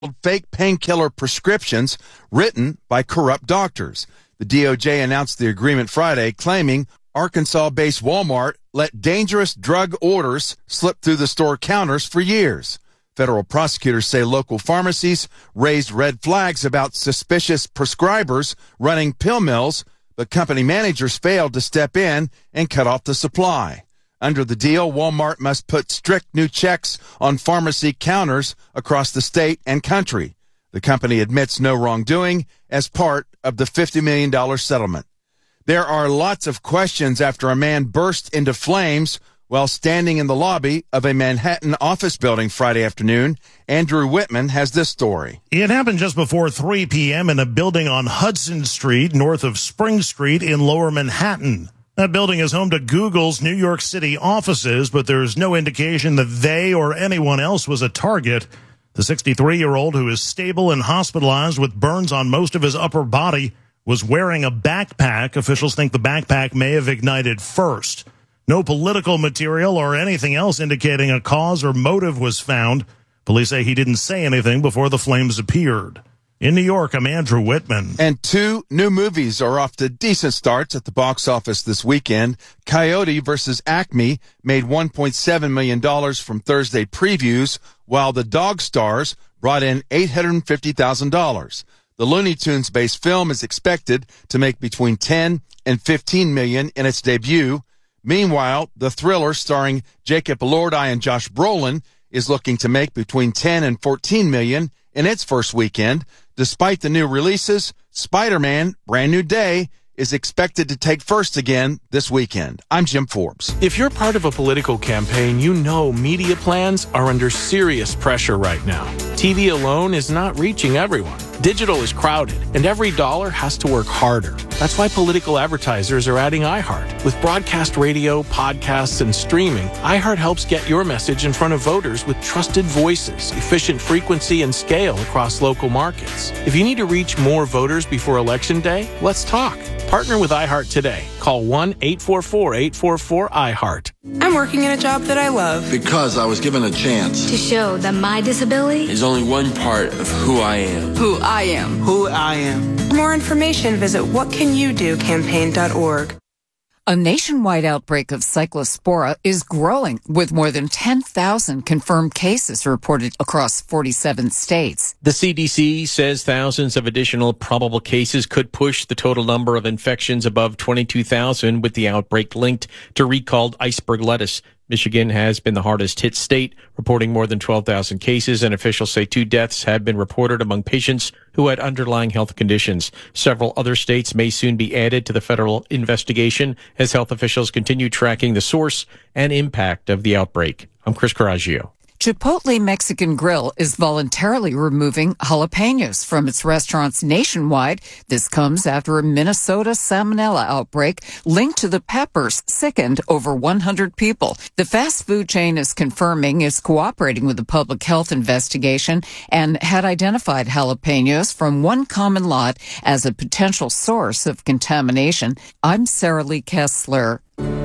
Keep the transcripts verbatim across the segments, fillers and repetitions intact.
fake painkiller prescriptions written by corrupt doctors. The D O J announced the agreement Friday, claiming Arkansas-based Walmart let dangerous drug orders slip through the store counters for years. Federal prosecutors say local pharmacies raised red flags about suspicious prescribers running pill mills, but company managers failed to step in and cut off the supply. Under the deal, Walmart must put strict new checks on pharmacy counters across the state and country. The company admits no wrongdoing as part of the fifty million dollars settlement. There are lots of questions after a man burst into flames while standing in the lobby of a Manhattan office building Friday afternoon. Andrew Whitman has this story. It happened just before three p.m. in a building on Hudson Street, north of Spring Street in Lower Manhattan. That building is home to Google's New York City offices, but there's no indication that they or anyone else was a target. The sixty-three-year-old, who is stable and hospitalized with burns on most of his upper body, was wearing a backpack. Officials think the backpack may have ignited first. No political material or anything else indicating a cause or motive was found. Police say he didn't say anything before the flames appeared. In New York, I'm Andrew Whitman. And two new movies are off to decent starts at the box office this weekend. Coyote versus Acme made one point seven million dollars from Thursday previews, while The Dog Stars brought in eight hundred fifty thousand dollars. The Looney Tunes-based film is expected to make between ten and fifteen million dollars in its debut. Meanwhile, the thriller starring Jacob Elordi and Josh Brolin is looking to make between ten and fourteen million dollars in its first weekend. Despite the new releases, Spider-Man Brand New Day is expected to take first again this weekend. I'm Jim Forbes. If you're part of a political campaign, you know media plans are under serious pressure right now. T V alone is not reaching everyone. Digital is crowded, and every dollar has to work harder. That's why political advertisers are adding iHeart. With broadcast radio, podcasts, and streaming, iHeart helps get your message in front of voters with trusted voices, efficient frequency, and scale across local markets. If you need to reach more voters before Election Day, let's talk. Partner with iHeart today. Call one eight four four, eight four four, iHeart. I'm working in a job that I love. Because I was given a chance. To show that my disability is only one part of who I am. Who I am. Who I am. For more information, visit what can you do campaign dot org. A nationwide outbreak of cyclospora is growing, with more than ten thousand confirmed cases reported across forty-seven states. The C D C says thousands of additional probable cases could push the total number of infections above twenty-two thousand, with the outbreak linked to recalled iceberg lettuce. Michigan has been the hardest hit state, reporting more than twelve thousand cases, and officials say two deaths have been reported among patients who had underlying health conditions. Several other states may soon be added to the federal investigation as health officials continue tracking the source and impact of the outbreak. I'm Chris Coraggio. Chipotle Mexican Grill is voluntarily removing jalapenos from its restaurants nationwide. This comes after a Minnesota salmonella outbreak linked to the peppers sickened over one hundred people. The fast food chain is confirming it's cooperating with the public health investigation and had identified jalapenos from one common lot as a potential source of contamination. I'm Sarah Lee Kessler.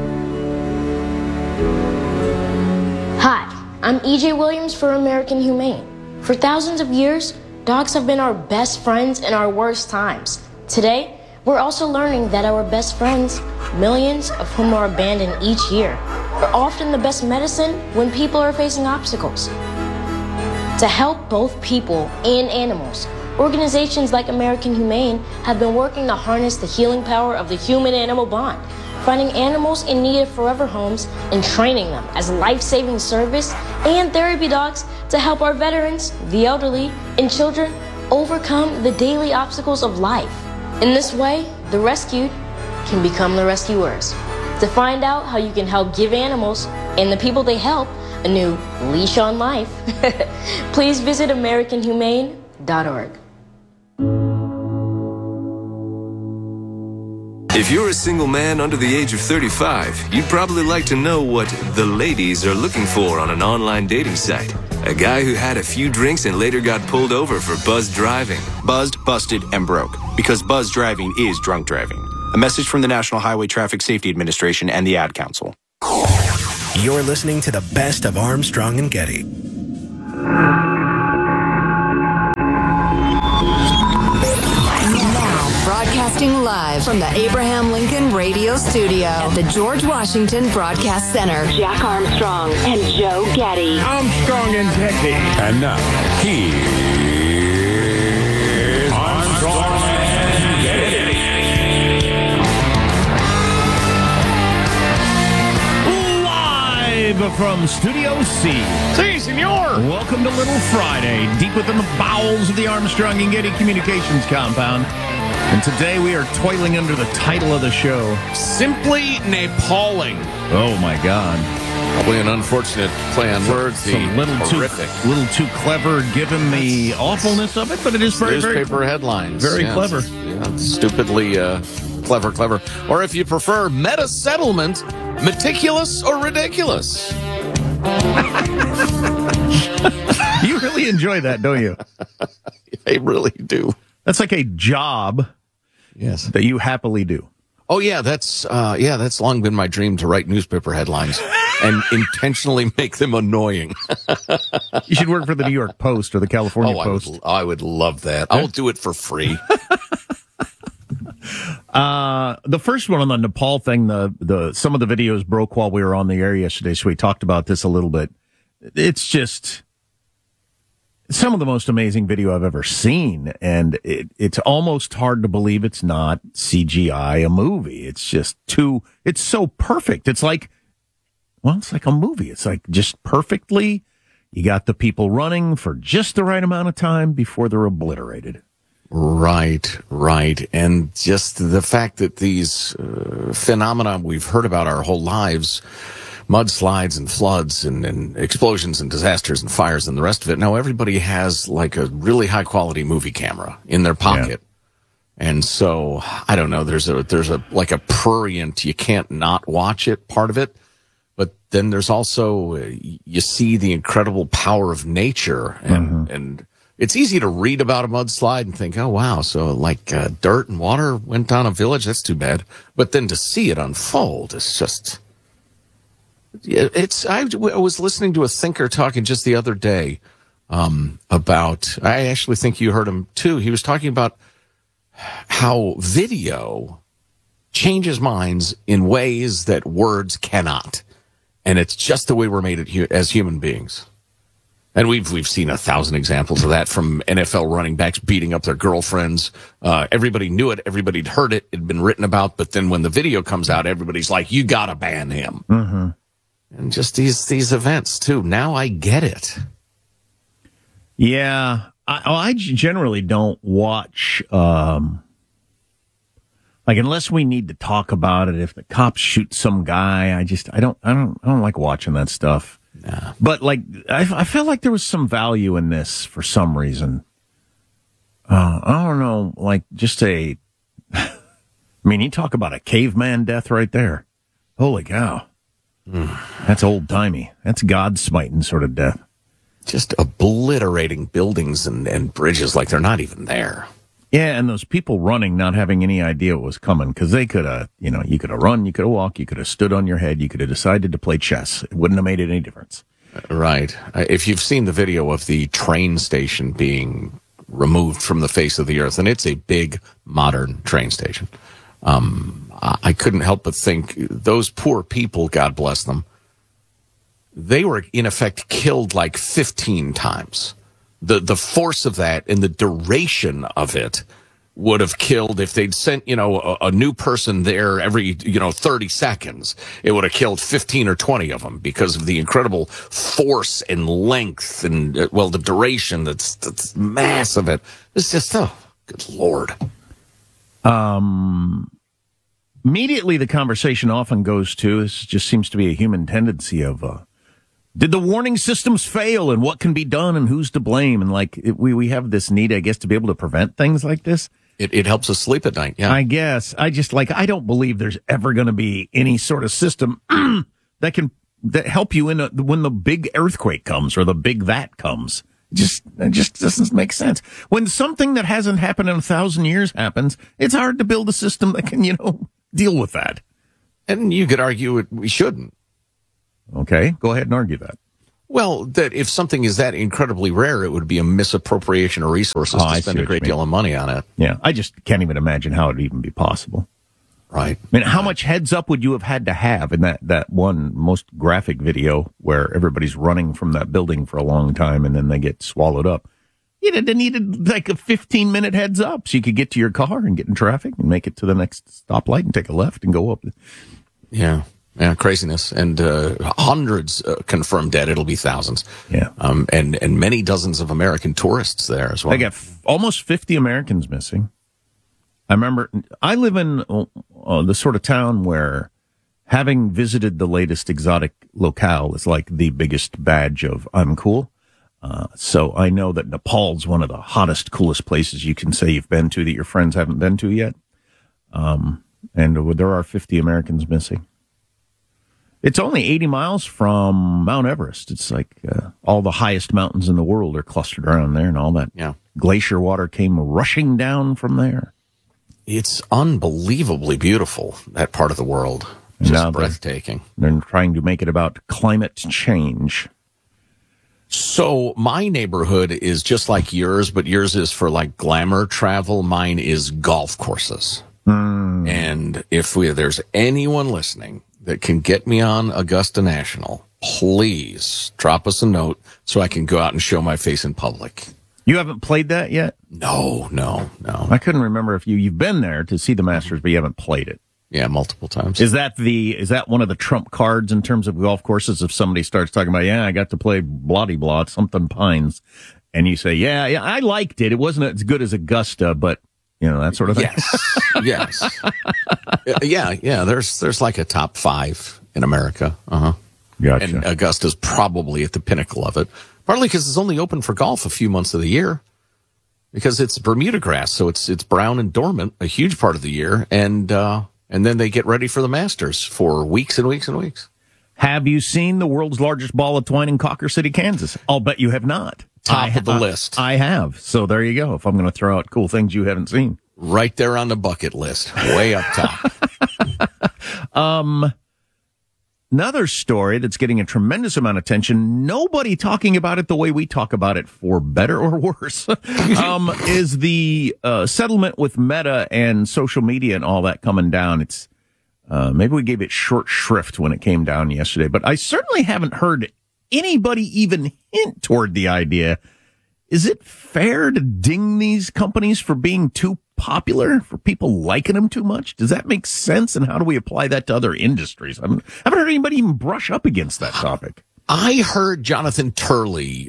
Hi. I'm E J Williams for American Humane. For thousands of years, dogs have been our best friends in our worst times. Today, we're also learning that our best friends, millions of whom are abandoned each year, are often the best medicine when people are facing obstacles. To help both people and animals, organizations like American Humane have been working to harness the healing power of the human-animal bond, finding animals in need of forever homes and training them as life-saving service and therapy dogs to help our veterans, the elderly, and children overcome the daily obstacles of life. In this way, the rescued can become the rescuers. To find out how you can help give animals and the people they help a new leash on life, please visit American Humane dot org. If you're a single man under the age of thirty-five, you'd probably like to know what the ladies are looking for on an online dating site. A guy who had a few drinks and later got pulled over for buzzed driving. Buzzed, busted, and broke. Because buzzed driving is drunk driving. A message from the National Highway Traffic Safety Administration and the Ad Council. You're listening to the best of Armstrong and Getty. Broadcasting live from the Abraham Lincoln Radio Studio at the George Washington Broadcast Center. Jack Armstrong and Joe Getty. Armstrong and Getty. And now, here's Armstrong and Getty. Live from Studio C. Si, senor. Welcome to Little Friday, deep within the bowels of the Armstrong and Getty Communications compound. And today we are toiling under the title of the show, Simply Nepalling. Oh, my God. Probably an unfortunate play on words. It's a little horrific. too, little too clever given the awfulness of it, but it is very, very Newspaper headlines. Very yes. clever. Yeah, stupidly uh, clever, clever. Or if you prefer, meta settlement, meticulous or ridiculous. You really enjoy that, don't you? I really do. That's like a job yes. that you happily do. Oh, yeah, that's uh, yeah, that's long been my dream, to write newspaper headlines and intentionally make them annoying. You should work for the New York Post or the California oh, Post. I would, I would love that. I'll do it for free. uh, the first one on the Nepal thing, the, the some of the videos broke while we were on the air yesterday, so we talked about this a little bit. It's just some of the most amazing video I've ever seen, and it, it's almost hard to believe it's not C G I, a movie. It's just too, it's so perfect. It's like, well, it's like a movie. It's like just perfectly, you got the people running for just the right amount of time before they're obliterated. Right, right. And just the fact that these uh, phenomena we've heard about our whole lives, mudslides and floods and, and explosions and disasters and fires and the rest of it. Now everybody has like a really high quality movie camera in their pocket. Yeah. And so, I don't know, there's a, there's a, like a prurient, you can't not watch it part of it. But then there's also, uh, you see the incredible power of nature, and, mm-hmm. and it's easy to read about a mudslide and think, oh wow, so like uh, dirt and water went down a village, that's too bad. But then to see it unfold is just, It's. I was listening to a thinker talking just the other day um, about. I actually think you heard him too. He was talking about how video changes minds in ways that words cannot, and it's just the way we're made it as human beings. And we've we've seen a thousand examples of that, from N F L running backs beating up their girlfriends. Uh, everybody knew it. Everybody'd heard it. It'd been written about. But then when the video comes out, everybody's like, "You gotta ban him." Mm-hmm. And just these these events, too. Now I get it. Yeah. I, I generally don't watch, um, like, unless we need to talk about it. If the cops shoot some guy, I just, I don't, I don't, I don't like watching that stuff. Nah. But, like, I, I felt like there was some value in this for some reason. Uh, I don't know, like, just a, I mean, you talk about a caveman death right there. Holy cow. That's old-timey. That's God-smiting sort of death. Just obliterating buildings and, and bridges like they're not even there. Yeah, and those people running, not having any idea what was coming, because they could have, you know, you could have run, you could have walked, you could have stood on your head, you could have decided to play chess. It wouldn't have made it any difference. Right. If you've seen the video of the train station being removed from the face of the earth, and it's a big, modern train station, um... I couldn't help but think those poor people, God bless them, they were in effect killed like fifteen times. The the force of that and the duration of it would have killed, if they'd sent, you know, a, a new person there every, you know, thirty seconds, it would have killed fifteen or twenty of them because of the incredible force and length and, uh, well, the duration that's, that's mass of it. It's just, oh, good Lord. Um... Immediately, the conversation often goes to, this just seems to be a human tendency of, uh, did the warning systems fail, and what can be done, and who's to blame? And like, it, we, we have this need, I guess, to be able to prevent things like this. It, it helps us sleep at night, yeah. I guess. I just, like, I don't believe there's ever going to be any sort of system that can that help you in a, when the big earthquake comes or the big that comes. Just, it just doesn't make sense. When something that hasn't happened in a thousand years happens, it's hard to build a system that can, you know, deal with that. And you could argue it, we shouldn't. Okay, go ahead and argue that. Well, that if something is that incredibly rare, it would be a misappropriation of resources Oh, to I spend see a what great you deal mean. of money on it. Yeah, I just can't even imagine how it would even be possible. Right. I mean, how much heads up would you have had to have in that, that one most graphic video where everybody's running from that building for a long time and then they get swallowed up? You'd have needed like a fifteen minute heads up so you could get to your car and get in traffic and make it to the next stoplight and take a left and go up. Yeah. Yeah, craziness. And uh, hundreds uh, confirmed dead. It'll be thousands. Yeah. Um, and, and many dozens of American tourists there as well. They got f- almost fifty Americans missing. I remember, I live in uh, the sort of town where having visited the latest exotic locale is like the biggest badge of I'm cool. Uh, so I know that Nepal's one of the hottest, coolest places you can say you've been to that your friends haven't been to yet. Um, and there are fifty Americans missing. It's only eighty miles from Mount Everest. It's like uh, all the highest mountains in the world are clustered around there, and all that yeah. glacier water came rushing down from there. It's unbelievably beautiful, that part of the world. Just now breathtaking. They're, they're trying to make it about climate change. So my neighborhood is just like yours, but yours is for like glamour travel. Mine is golf courses. Mm. And if we, there's anyone listening that can get me on Augusta National, please drop us a note so I can go out and show my face in public. You haven't played that yet? No, no, no. I couldn't remember if you, you've been there to see the Masters, but you haven't played it. Yeah, multiple times. Is that the is that one of the trump cards in terms of golf courses? If somebody starts talking about, yeah, I got to play blah blah something Pines, and you say, yeah, yeah, I liked it. It wasn't as good as Augusta, but you know that sort of thing. Yes, yes, yeah, yeah. There's there's like a top five in America. Uh huh. Gotcha. And Augusta's probably at the pinnacle of it. Partly because it's only open for golf a few months of the year, because it's Bermuda grass, so it's it's brown and dormant a huge part of the year, and uh, and then they get ready for the Masters for weeks and weeks and weeks. Have you seen the world's largest ball of twine in Cawker City, Kansas? I'll bet you have not. Top I, of the I, list. I have. So there you go. If I'm going to throw out cool things you haven't seen, right there on the bucket list, way up top. um. Another story that's getting a tremendous amount of attention, nobody talking about it the way we talk about it, for better or worse, um, is the uh, settlement with Meta and social media and all that coming down. It's uh, maybe we gave it short shrift when it came down yesterday, but I certainly haven't heard anybody even hint toward the idea. Is it fair to ding these companies for being too popular, for people liking them too much? Does that make sense? And how do we apply that to other industries? I, mean, I haven't heard anybody even brush up against that topic. I heard Jonathan Turley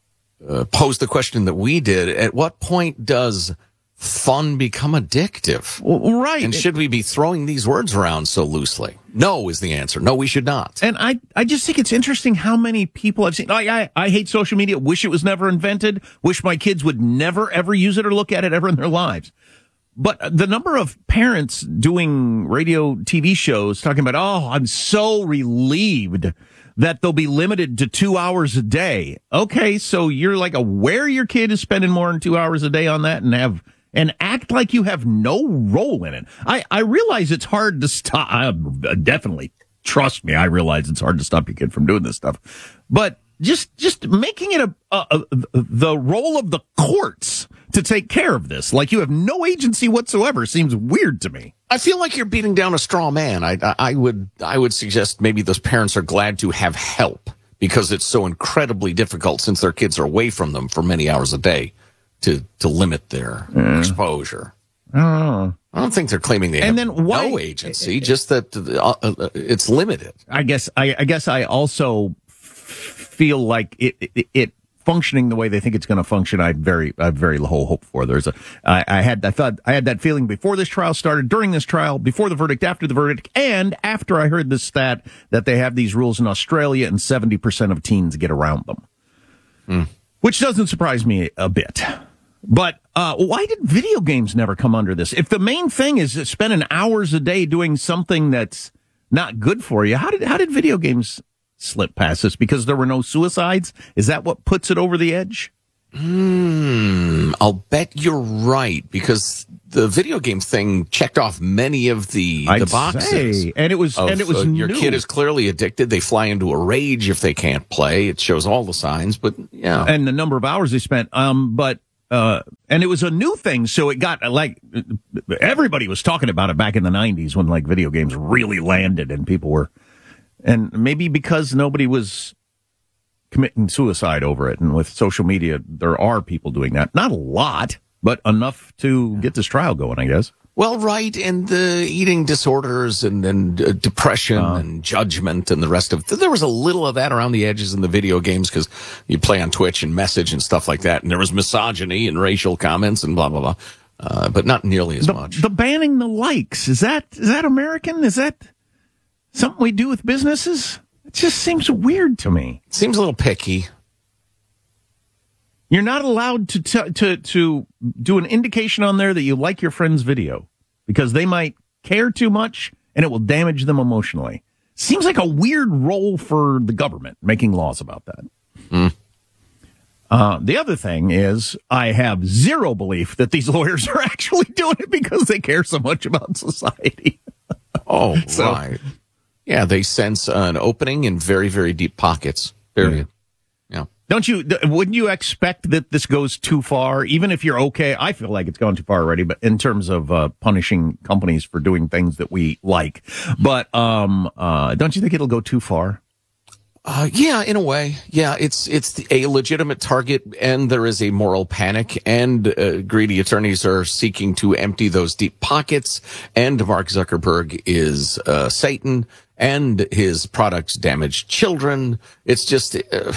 uh, pose the question that we did. At what point does fun become addictive? Well, right. And should we be throwing these words around so loosely? No is the answer. No, we should not. And I, I just think it's interesting how many people I've seen. I, I, I hate social media. Wish it was never invented. Wish my kids would never, ever use it or look at it ever in their lives. But the number of parents doing radio T V shows talking about, oh, I'm so relieved that they'll be limited to two hours a day. Okay, so you're like aware your kid is spending more than two hours a day on that and have and act like you have no role in it. I, I realize it's hard to stop. I, definitely, trust me, I realize it's hard to stop your kid from doing this stuff. But just just making it a, a, a the role of the courts to take care of this, like you have no agency whatsoever, seems weird to me. I feel like you're beating down a straw man. I, I, I would I would suggest maybe those parents are glad to have help because it's so incredibly difficult since their kids are away from them for many hours a day to to limit their Yeah. exposure. Oh. I don't think they're claiming they And have then why- no agency, just that uh, uh, it's limited. I guess I, I guess I also feel like it, it, it functioning the way they think it's going to function. I very I have very low hope for. There's a I, I had I thought I had that feeling before this trial started, during this trial, before the verdict, after the verdict, and after I heard this stat that they have these rules in Australia and seventy percent of teens get around them, mm. which doesn't surprise me a bit. But uh, why did video games never come under this? If the main thing is spending hours a day doing something that's not good for you, how did how did video games slip past this? Because there were no suicides? Is that what puts it over the edge? Hmm. I'll bet you're right, because the video game thing checked off many of the I'd the boxes. say. And it was of, and it was uh, your new. kid is clearly addicted. They fly into a rage if they can't play. It shows all the signs, but yeah. And the number of hours they spent. Um, but uh, and it was a new thing, so it got like everybody was talking about it back in the nineties when like video games really landed and people were, and maybe because nobody was committing suicide over it, and with social media, there are people doing that. Not a lot, but enough to get this trial going, I guess. Well, right, and the eating disorders and, and uh, depression uh, and judgment and the rest of there was a little of that around the edges in the video games because you play on Twitch and message and stuff like that, and there was misogyny and racial comments and blah blah blah, uh, but not nearly as the, much. The banning the likes is that is that American? Is that something we do with businesses? It just seems weird to me. It seems a little picky. You're not allowed to t- to to do an indication on there that you like your friend's video because they might care too much and it will damage them emotionally. Seems like a weird role for the government making laws about that. Mm. Uh, the other thing is I have zero belief that these lawyers are actually doing it because they care so much about society. Oh, so, right. Yeah, they sense an opening in very, very deep pockets. Period. Yeah. Don't you, wouldn't you expect that this goes too far, even if you're okay? I feel like it's gone too far already, but in terms of uh, punishing companies for doing things that we like. But um, uh, don't you think it'll go too far? Uh, yeah, in a way. Yeah, it's it's a legitimate target, and there is a moral panic, and uh, greedy attorneys are seeking to empty those deep pockets, and Mark Zuckerberg is uh, Satan, and his products damage children. It's just... Uh,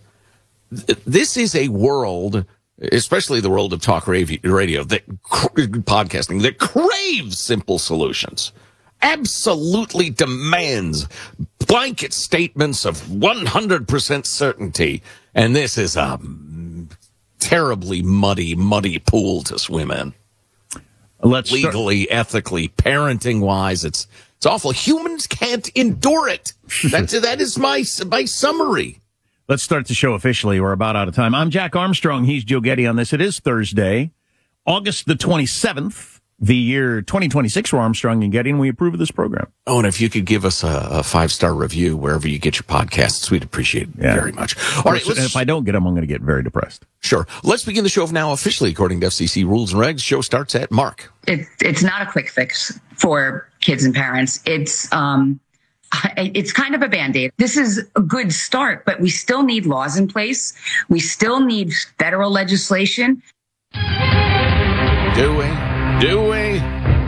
This is a world, especially the world of talk radio, that podcasting, that craves simple solutions, absolutely demands blanket statements of one hundred percent certainty. And this is a terribly muddy, muddy pool to swim in. Let's legally, start- ethically, parenting wise, it's it's awful. Humans can't endure it. That's that is my my summary. Let's start the show officially. We're about out of time. I'm Jack Armstrong. He's Joe Getty on this. It is Thursday, August the twenty-seventh, the year twenty twenty-six. We're Armstrong and Getty, and we approve of this program. Oh, and if you could give us a, a five-star review wherever you get your podcasts, we'd appreciate it yeah. very much. All right, let's, and if I don't get them, I'm going to get very depressed. Sure. Let's begin the show now officially, according to F C C rules and regs. Show starts at Mark. It, it's not a quick fix for kids and parents. It's... um. It's kind of a Band-Aid. This is a good start, but we still need laws in place. We still need federal legislation. Do we? Do we?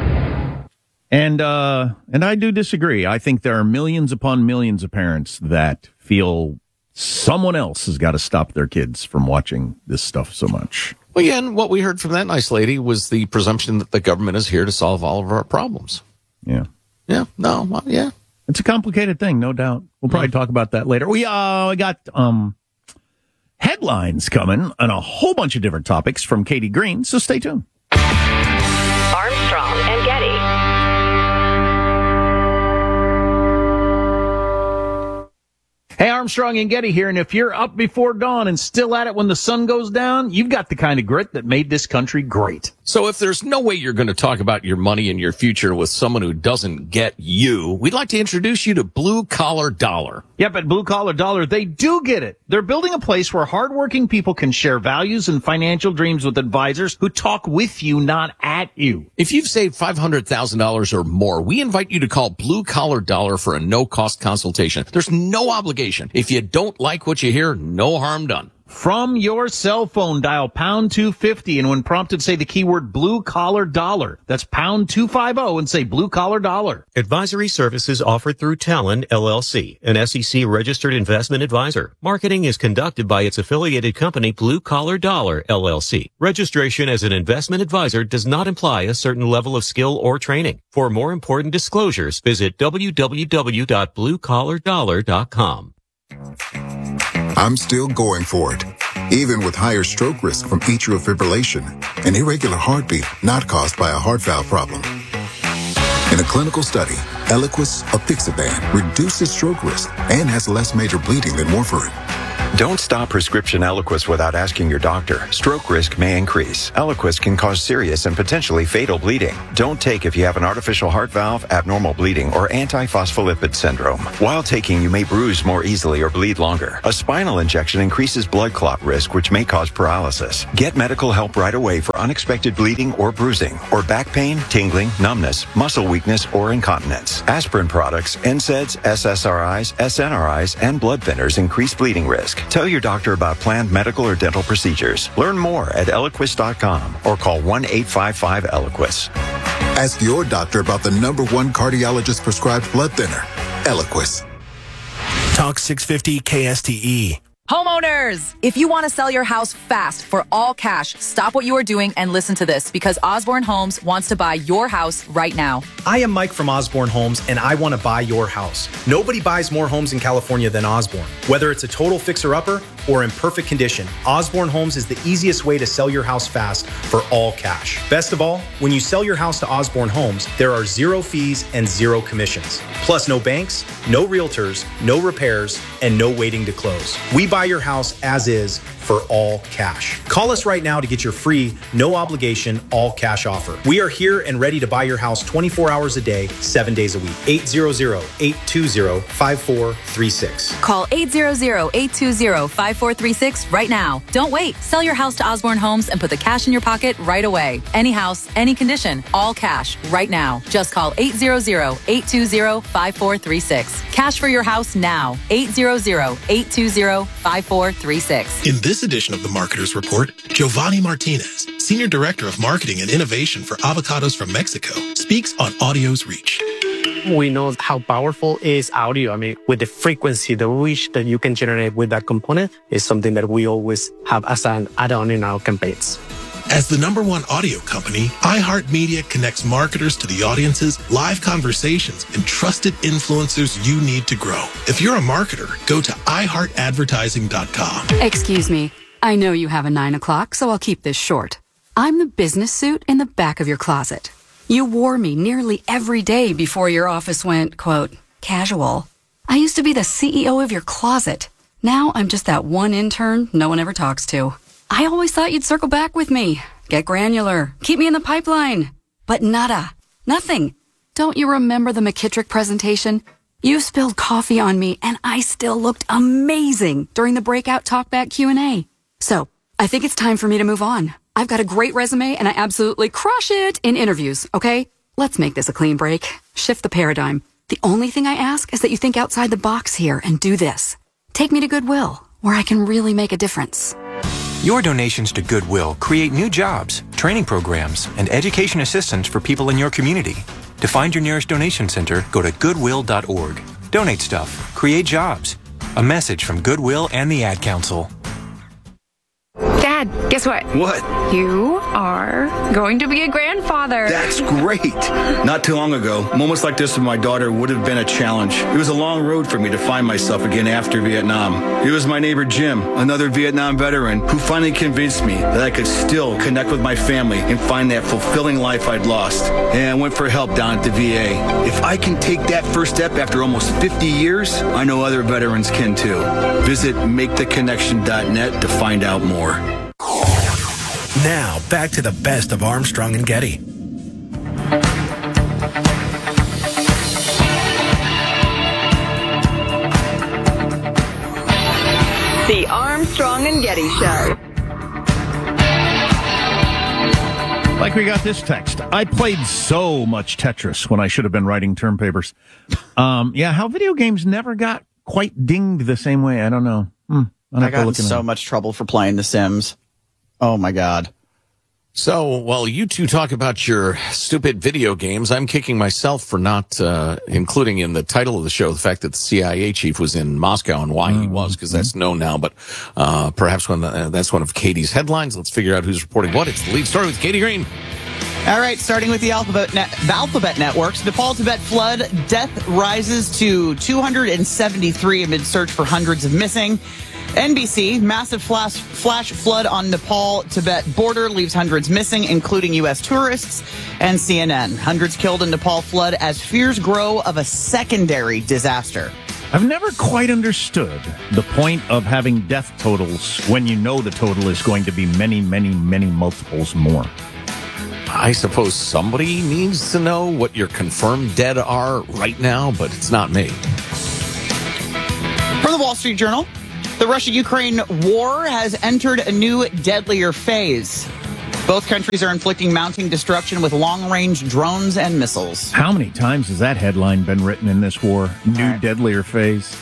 And, uh, and I do disagree. I think there are millions upon millions of parents that feel someone else has got to stop their kids from watching this stuff so much. Well, yeah, and what we heard from that nice lady was the presumption that the government is here to solve all of our problems. Yeah. Yeah. No. Well, yeah. It's a complicated thing, no doubt. We'll probably talk about that later. We uh got um headlines coming on a whole bunch of different topics from Katie Green, so stay tuned. Armstrong and Getty. Hey, Armstrong and Getty here, and if you're up before dawn and still at it when the sun goes down, you've got the kind of grit that made this country great. So if there's no way you're going to talk about your money and your future with someone who doesn't get you, we'd like to introduce you to Blue Collar Dollar. Yep, at Blue Collar Dollar, they do get it. They're building a place where hardworking people can share values and financial dreams with advisors who talk with you, not at you. If you've saved five hundred thousand dollars or more, we invite you to call Blue Collar Dollar for a no-cost consultation. There's no obligation. If you don't like what you hear, no harm done. From your cell phone, dial pound two fifty, and when prompted, say the keyword Blue Collar Dollar. That's pound two fifty and say Blue Collar Dollar. Advisory services offered through Talon, L L C, an S E C-registered investment advisor. Marketing is conducted by its affiliated company, Blue Collar Dollar, L L C. Registration as an investment advisor does not imply a certain level of skill or training. For more important disclosures, visit w w w dot blue collar dollar dot com. I'm still going for it, even with higher stroke risk from atrial fibrillation, an irregular heartbeat not caused by a heart valve problem. In a clinical study, Eliquis apixaban reduces stroke risk and has less major bleeding than warfarin. Don't stop prescription Eliquis without asking your doctor. Stroke risk may increase. Eliquis can cause serious and potentially fatal bleeding. Don't take if you have an artificial heart valve, abnormal bleeding, or antiphospholipid syndrome. While taking, you may bruise more easily or bleed longer. A spinal injection increases blood clot risk, which may cause paralysis. Get medical help right away for unexpected bleeding or bruising, or back pain, tingling, numbness, muscle weakness, or incontinence. Aspirin products, N SAIDs, S S R Is, S N R Is, and blood thinners increase bleeding risk. Tell your doctor about planned medical or dental procedures. Learn more at Eliquis dot com or call one eight five five Eliquis. Ask your doctor about the number one cardiologist prescribed blood thinner, Eliquis. Talk six fifty K S T E. Homeowners, if you want to sell your house fast for all cash, stop what you are doing and listen to this, because Osborne Homes wants to buy your house right now. I am Mike from Osborne Homes, and I want to buy your house. Nobody buys more homes in California than Osborne. Whether it's a total fixer-upper or in perfect condition, Osborne Homes is the easiest way to sell your house fast for all cash. Best of all, when you sell your house to Osborne Homes, there are zero fees and zero commissions. Plus no banks, no realtors, no repairs, and no waiting to close. We buy your house as is for all cash. Call us right now to get your free, no obligation, all cash offer. We are here and ready to buy your house twenty-four hours a day, seven days a week. eight hundred, eight two zero, five four three six. Call eight hundred, eight two zero, five four three six right now. Don't wait. Sell your house to Osborne Homes and put the cash in your pocket right away. Any house, any condition, all cash right now. Just call eight hundred, eight two zero, five four three six. Cash for your house now. eight hundred, eight two zero, five four three six. In this edition of the Marketer's Report, Giovanni Martinez, Senior Director of Marketing and Innovation for Avocados from Mexico, speaks on audio's reach. We know how powerful is audio. I mean, with the frequency, the reach that you can generate with that component is something that we always have as an add-on in our campaigns. As the number one audio company, iHeartMedia connects marketers to the audiences, live conversations, and trusted influencers you need to grow. If you're a marketer, go to i heart advertising dot com. Excuse me. I know you have a nine o'clock, so I'll keep this short. I'm the business suit in the back of your closet. You wore me nearly every day before your office went, quote, casual. I used to be the C E O of your closet. Now I'm just that one intern no one ever talks to. I always thought you'd circle back with me, get granular, keep me in the pipeline. But nada, nothing. Don't you remember the McKittrick presentation? You spilled coffee on me and I still looked amazing during the breakout talkback Q and A. So I think it's time for me to move on. I've got a great resume and I absolutely crush it in interviews, okay? Let's make this a clean break. Shift the paradigm. The only thing I ask is that you think outside the box here and do this. Take me to Goodwill, where I can really make a difference. Your donations to Goodwill create new jobs, training programs, and education assistance for people in your community. To find your nearest donation center, go to goodwill dot org. Donate stuff. Create jobs. A message from Goodwill and the Ad Council. Dad, guess what? What? You are going to be a grandfather. That's great. Not too long ago, moments like this with my daughter would have been a challenge. It was a long road for me to find myself again after Vietnam. It was my neighbor Jim, another Vietnam veteran, who finally convinced me that I could still connect with my family and find that fulfilling life I'd lost. And I went for help down at the V A. If I can take that first step after almost fifty years, I know other veterans can too. Visit make the connection dot net to find out more. Now, back to the best of Armstrong and Getty. The Armstrong and Getty Show. Like we got this text. I played so much Tetris when I should have been writing term papers. Um, yeah, how video games never got quite dinged the same way. I don't know. Hmm. I got in so much trouble for playing The Sims. Oh, my God. So, while you two talk about your stupid video games, I'm kicking myself for not uh, including in the title of the show the fact that the C I A chief was in Moscow and why he was, because that's known now. But uh, perhaps when uh, that's one of Katie's headlines. Let's figure out who's reporting what. It's the lead story with Katie Green. All right, starting with the Alphabet, net, the Alphabet Networks. Nepal Tibet flood, death rises to two hundred seventy-three amid search for hundreds of missing. N B C, massive flash, flash flood on Nepal-Tibet border leaves hundreds missing, including U S tourists. And C N N, hundreds killed in Nepal flood as fears grow of a secondary disaster. I've never quite understood the point of having death totals when you know the total is going to be many, many, many multiples more. I suppose somebody needs to know what your confirmed dead are right now, but it's not me. From the Wall Street Journal, the Russia-Ukraine war has entered a new, deadlier phase. Both countries are inflicting mounting destruction with long-range drones and missiles. How many times has that headline been written in this war? New, right. deadlier phase.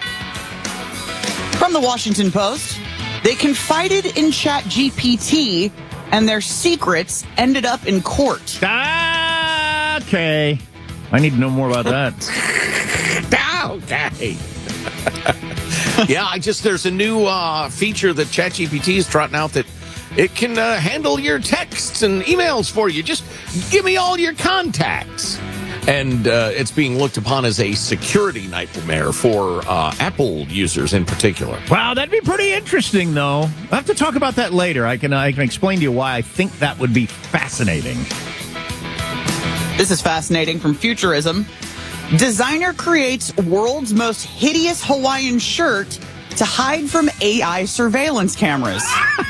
From the Washington Post, they confided in ChatGPT, and their secrets ended up in court. Okay. I need to know more about that. Okay. Yeah, I just, there's a new uh, feature that ChatGPT is trotting out that it can uh, handle your texts and emails for you. Just give me all your contacts. And uh, it's being looked upon as a security nightmare for uh, Apple users in particular. Wow, that'd be pretty interesting, though. I'll have to talk about that later. I can, I can explain to you why I think that would be fascinating. This is fascinating from Futurism. Designer creates world's most hideous Hawaiian shirt to hide from A I surveillance cameras.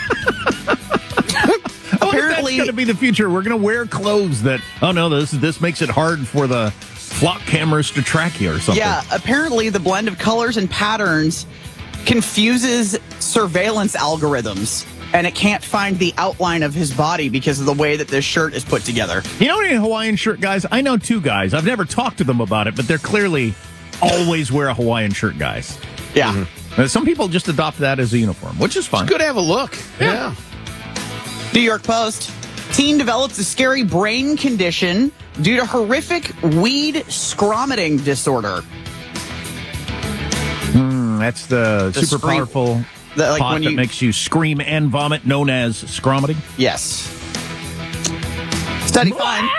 Apparently, that's going to be the future. We're going to wear clothes that, oh no, this this makes it hard for the flock cameras to track you or something. Yeah, apparently the blend of colors and patterns confuses surveillance algorithms, and it can't find the outline of his body because of the way that this shirt is put together. You know any Hawaiian shirt guys? I know two guys. I've never talked to them about it, but they're clearly always wear a Hawaiian shirt guys. Yeah. Mm-hmm. Some people just adopt that as a uniform, which is fine. It's good to have a look. Yeah. yeah. New York Post. Teen develops a scary brain condition due to horrific weed scromiting disorder. Mm, that's the, the super scream, powerful the, like pot when that you, makes you scream and vomit, known as scromiting? Yes. Study finds...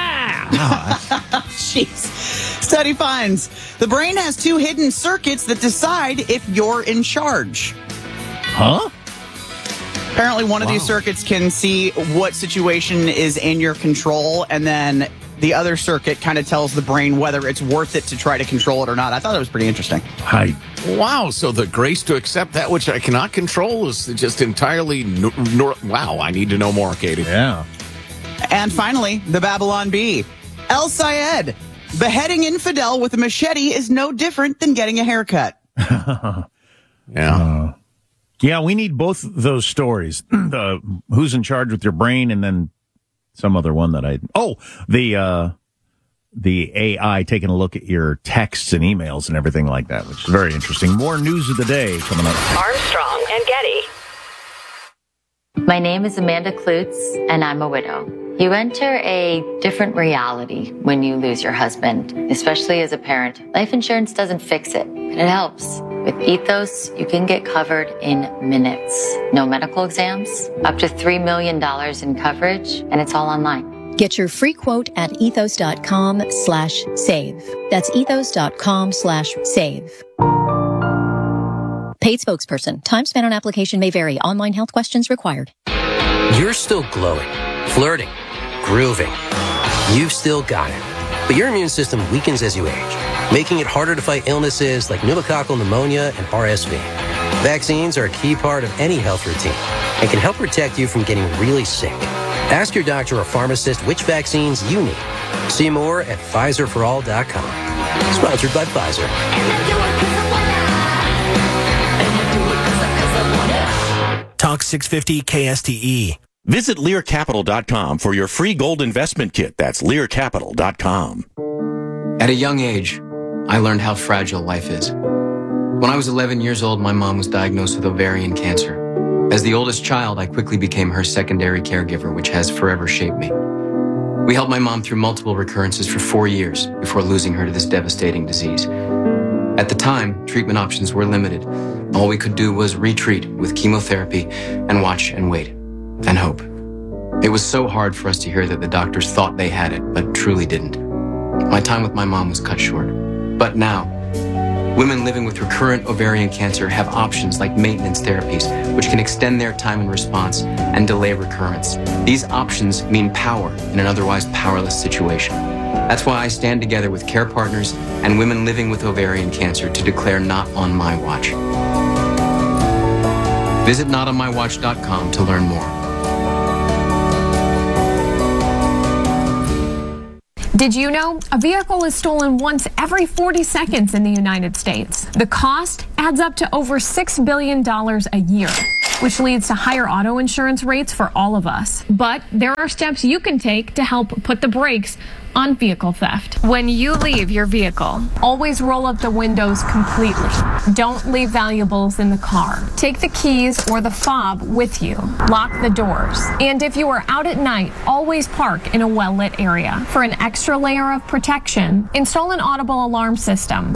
Jeez. Study finds the brain has two hidden circuits that decide if you're in charge. Huh? Apparently, one of wow. these circuits can see what situation is in your control, and then the other circuit kind of tells the brain whether it's worth it to try to control it or not. I thought that was pretty interesting. Hi. Wow, so the grace to accept that which I cannot control is just entirely... Nor- nor- wow, I need to know more, Katie. Yeah. And finally, the Babylon Bee. El Sayed. Beheading infidel with a machete is no different than getting a haircut. yeah. Uh, yeah, we need both those stories. The who's in charge with your brain, and then some other one that I... Oh, the uh, the A I taking a look at your texts and emails and everything like that, which is very interesting. More news of the day coming up. Armstrong and Getty. My name is Amanda Klutz, and I'm a widow. You enter a different reality when you lose your husband, especially as a parent. Life insurance doesn't fix it, but it helps. With Ethos, you can get covered in minutes. No medical exams, up to three million dollars in coverage, and it's all online. Get your free quote at ethos.com slash save. That's ethos.com slash save. Paid spokesperson. Time spent on application may vary. Online health questions required. You're still glowing, flirting, grooving. You've still got it. But your immune system weakens as you age, making it harder to fight illnesses like pneumococcal pneumonia and R S V. Vaccines are a key part of any health routine and can help protect you from getting really sick. Ask your doctor or pharmacist which vaccines you need. See more at Pfizer for all dot com. Sponsored by Pfizer. Talk six fifty K S T E. Visit Lear Capital dot com for your free gold investment kit. That's Lear Capital dot com. At a young age, I learned how fragile life is. When I was eleven years old, my mom was diagnosed with ovarian cancer. As the oldest child, I quickly became her secondary caregiver, which has forever shaped me. We helped my mom through multiple recurrences for four years before losing her to this devastating disease. At the time, treatment options were limited. All we could do was retreat with chemotherapy and watch and wait and hope. It was so hard for us to hear that the doctors thought they had it, but truly didn't. My time with my mom was cut short. But now, women living with recurrent ovarian cancer have options like maintenance therapies, which can extend their time in response and delay recurrence. These options mean power in an otherwise powerless situation. That's why I stand together with Care Partners and women living with ovarian cancer to declare Not on My Watch. Visit not on my watch dot com to learn more. Did you know a vehicle is stolen once every forty seconds in the United States? The cost adds up to over six billion dollars a year, which leads to higher auto insurance rates for all of us. But there are steps you can take to help put the brakes on vehicle theft. When you leave your vehicle, always roll up the windows completely. Don't leave valuables in the car. Take the keys or the fob with you. Lock the doors. And if you are out at night, always park in a well-lit area. For an extra layer of protection, install an audible alarm system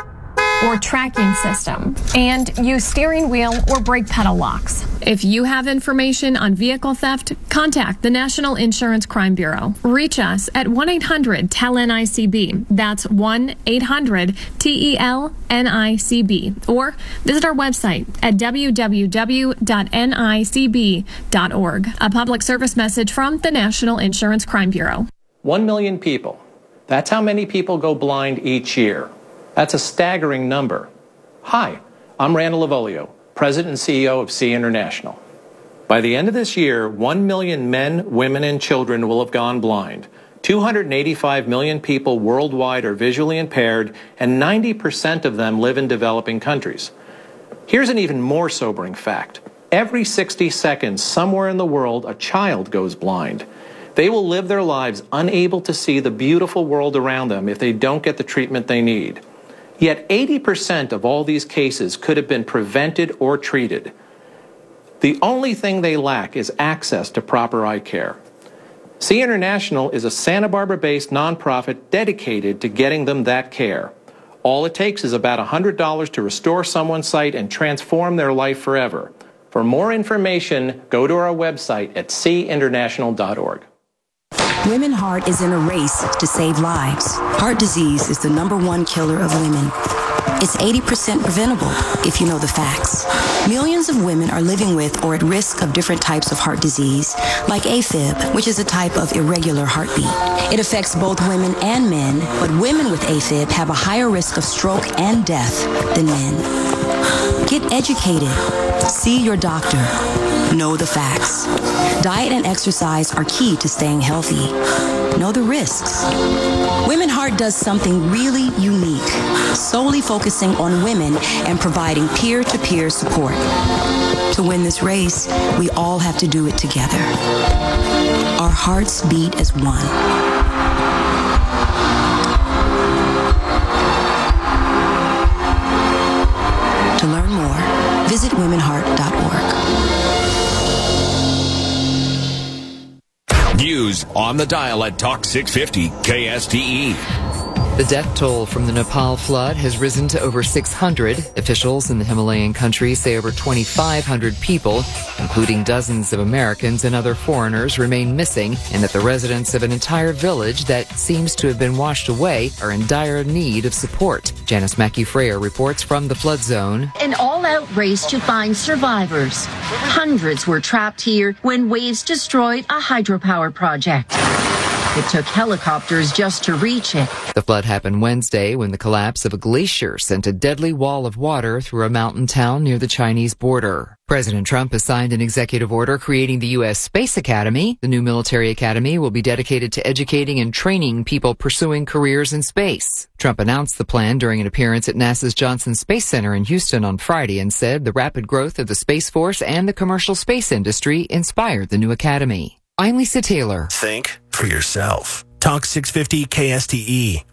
or tracking system, and use steering wheel or brake pedal locks. If you have information on vehicle theft, contact the National Insurance Crime Bureau. Reach us at one eight hundred T E L N I C B. That's one eight hundred T E L N I C B. Or visit our website at w w w dot n i c b dot org. A public service message from the National Insurance Crime Bureau. One million people. That's how many people go blind each year. That's a staggering number. Hi, I'm Randall Lavolio, President and C E O of SEE International. By the end of this year, one million men, women, and children will have gone blind. two hundred eighty-five million people worldwide are visually impaired, and ninety percent of them live in developing countries. Here's an even more sobering fact. Every sixty seconds, somewhere in the world, a child goes blind. They will live their lives unable to see the beautiful world around them if they don't get the treatment they need. Yet eighty percent of all these cases could have been prevented or treated. The only thing they lack is access to proper eye care. SEE International is a Santa Barbara-based nonprofit dedicated to getting them that care. All it takes is about one hundred dollars to restore someone's sight and transform their life forever. For more information, go to our website at see international dot org. Women Heart is in a race to save lives. Heart disease is the number one killer of women. It's eighty percent preventable if you know the facts. Millions of women are living with or at risk of different types of heart disease, like AFib, which is a type of irregular heartbeat. It affects both women and men, but women with AFib have a higher risk of stroke and death than men. Get educated. See your doctor. Know the facts. Diet and exercise are key to staying healthy. Know the risks. Women Heart does something really unique, solely focusing on women and providing peer-to-peer support. To win this race, we all have to do it together. Our hearts beat as one. To learn more, visit women heart dot org. News on the dial at Talk six fifty K S T E. The death toll from the Nepal flood has risen to over six hundred. Officials in the Himalayan country say over twenty-five hundred people, including dozens of Americans and other foreigners, remain missing, and that the residents of an entire village that seems to have been washed away are in dire need of support. Janice Mackey-Freyer reports from the flood zone. An all-out race to find survivors. Hundreds were trapped here when waves destroyed a hydropower project. It took helicopters just to reach it. The flood happened Wednesday when the collapse of a glacier sent a deadly wall of water through a mountain town near the Chinese border. President Trump has signed an executive order creating the U S Space Academy. The new military academy will be dedicated to educating and training people pursuing careers in space. Trump announced the plan during an appearance at NASA's Johnson Space Center in Houston on Friday and said the rapid growth of the Space Force and the commercial space industry inspired the new academy. I'm Lisa Taylor. Think for yourself. Talk six fifty K S T E.